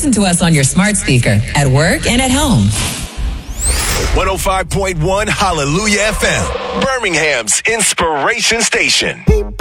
listen to us on your smart speaker at work and at home. 105.1 Hallelujah FM, Birmingham's inspiration station.